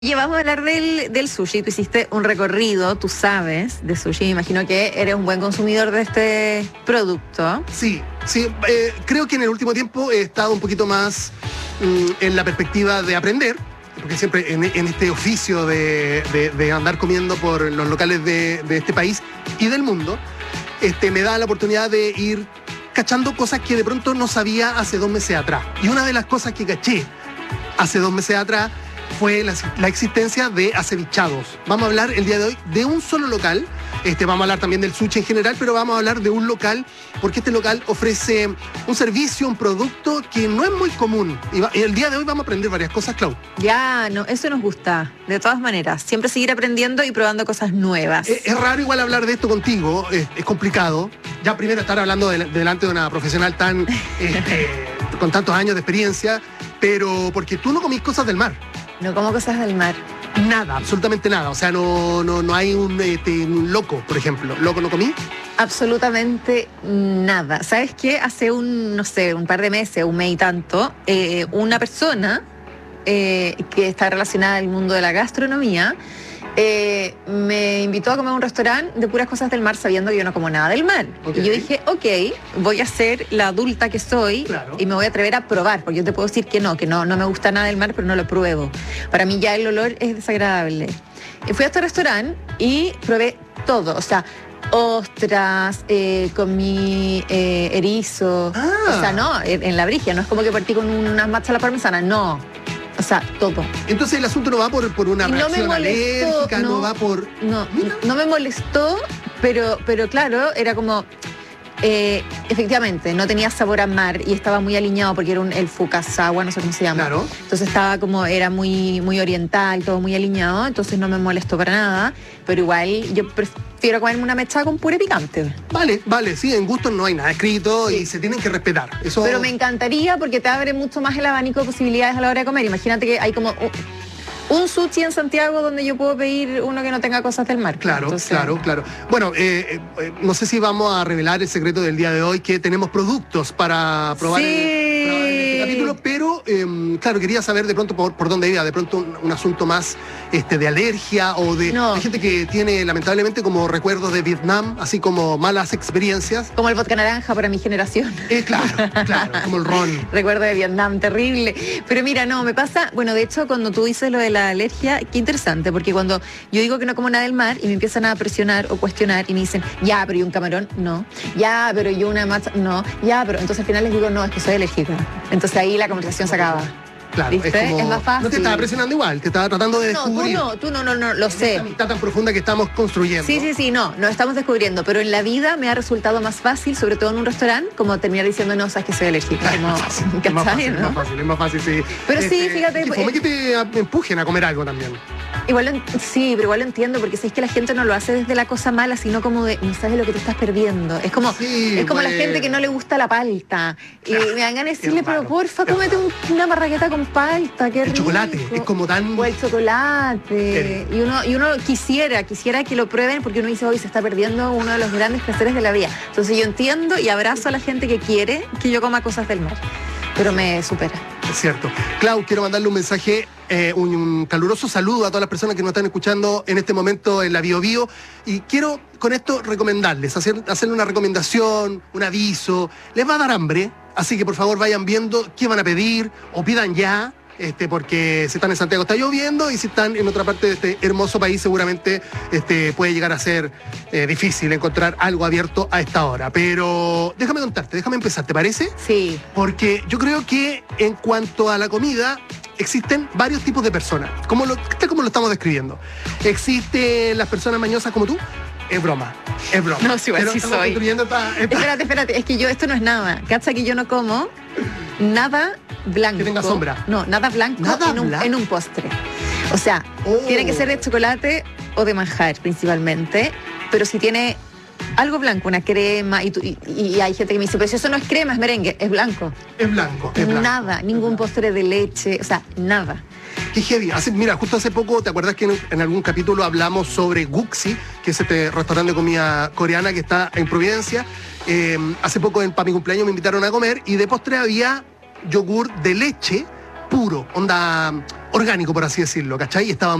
Oye, vamos a hablar del sushi. Tú hiciste un recorrido, tú sabes, de sushi. Me imagino que eres un buen consumidor de este producto. Sí, creo que en el último tiempo he estado un poquito más en la perspectiva de aprender, porque siempre en este oficio de andar comiendo por los locales de este país y del mundo, me da la oportunidad de ir cachando cosas que de pronto no sabía hace 2 meses atrás. Y una de las cosas que caché hace 2 meses atrás fue la existencia de acevichados. Vamos a hablar el día de hoy de un solo local. Vamos a hablar también del sushi en general, pero vamos a hablar de un local, porque este local ofrece un servicio, un producto que no es muy común. Y el día de hoy vamos a aprender varias cosas, Clau. Ya, no, eso nos gusta, de todas maneras. Siempre seguir aprendiendo y probando cosas nuevas. Es raro igual hablar de esto contigo, es complicado. Ya primero estar hablando delante de una profesional tan con tantos años de experiencia, pero porque tú no comís cosas del mar. No como cosas del mar. Nada, absolutamente nada. O sea, no hay un loco, por ejemplo. ¿Loco no comí? Absolutamente nada. ¿Sabes qué? Hace un par de meses, un mes y tanto, una persona que está relacionada al mundo de la gastronomía me invitó a comer a un restaurante de puras cosas del mar, sabiendo que yo no como nada del mar. Okay. Y yo dije, ok, voy a ser la adulta que soy, claro, y me voy a atrever a probar, porque yo te puedo decir que no me gusta nada del mar, pero no lo pruebo. Para mí ya el olor es desagradable. Fui a este restaurante y probé todo, o sea, ostras, comí erizo, o sea, no, en la brigia, no es como que partí con unas machas a la parmesana, no. O sea, todo. Entonces el asunto no va por una reacción alérgica, no va por... No me molestó, pero claro, era como... efectivamente, no tenía sabor a mar y estaba muy alineado porque era el fukasawa, no sé cómo se llama. Claro. Entonces estaba como, era muy oriental, todo muy alineado, entonces no me molestó para nada, pero igual yo prefiero comerme una mechada con puré picante. Vale, sí, en gustos no hay nada escrito, sí, y se tienen que respetar. Eso... Pero me encantaría porque te abre mucho más el abanico de posibilidades a la hora de comer. Imagínate que hay como... un sushi en Santiago donde yo puedo pedir uno que no tenga cosas del mar. Claro, entonces... claro. Bueno, no sé si vamos a revelar el secreto del día de hoy, que tenemos productos para probar, sí, en este capítulo, pero claro, quería saber de pronto por dónde iba, de pronto un asunto más de alergia o de... No. Hay gente que tiene lamentablemente como recuerdos de Vietnam, así como malas experiencias. Como el vodka naranja para mi generación. Claro, como el ron. Recuerdo de Vietnam, terrible. Pero mira, no, me pasa... Bueno, de hecho, cuando tú dices lo de la alergia, qué interesante, porque cuando yo digo que no como nada del mar y me empiezan a presionar o cuestionar y me dicen, ya, pero ¿y un camarón? No. Ya, pero ¿y una macha? No. Ya, pero entonces al final les digo, no, es que soy alérgica. Entonces ahí la conversación se acaba. Claro, ¿viste? Es más fácil. No te estaba presionando igual, te estaba tratando de descubrir. Tú no, lo sé. Esta amistad tan profunda que estamos construyendo. Sí, no estamos descubriendo, pero en la vida me ha resultado más fácil, sobre todo en un restaurante, como terminar diciendo, no, sabes que soy alérgica. Es más fácil, sí. Pero sí, fíjate... Que te empujen a comer algo también. Sí, pero igual lo entiendo, porque si es que la gente no lo hace desde la cosa mala, sino como de, no sabes lo que te estás perdiendo. Es como la gente que no le gusta la palta. Y me dan ganas de decirle, pero porfa, cómete una marraqueta con palta, qué rico. El chocolate, es como tan... O el chocolate. Y uno quisiera que lo prueben, porque uno dice, hoy se está perdiendo uno de los grandes placeres de la vida. Entonces yo entiendo y abrazo a la gente que quiere que yo coma cosas del mar. Pero me supera. Es cierto. Clau, quiero mandarle un mensaje, un caluroso saludo a todas las personas que nos están escuchando en este momento en la Bio Bio, y quiero con esto recomendarles, hacerle una recomendación, un aviso. Les va a dar hambre, así que por favor vayan viendo qué van a pedir o pidan ya. Porque si están en Santiago está lloviendo, y si están en otra parte de este hermoso país seguramente puede llegar a ser difícil encontrar algo abierto a esta hora. Pero déjame empezar, ¿te parece? Sí. Porque yo creo que en cuanto a la comida existen varios tipos de personas, como lo estamos describiendo. Existen las personas mañosas como tú. Es broma. No, sí, igual sí soy. Espérate, es que esto no es nada. Cacha que yo no como nada blanco. Que tenga sombra. No, nada blanco en un postre. O sea, tiene que ser de chocolate o de manjar principalmente, pero si tiene algo blanco, una crema, y hay gente que me dice, pero si eso no es crema, es merengue, es blanco. Es blanco. Nada, ningún postre de leche, o sea, nada. Qué heavy. Mira, justo hace poco, ¿te acuerdas que en algún capítulo hablamos sobre Guxi, que es este restaurante de comida coreana que está en Providencia? Hace poco para mi cumpleaños me invitaron a comer y de postre había yogur de leche puro, onda orgánico, por así decirlo, ¿cachai? Estaba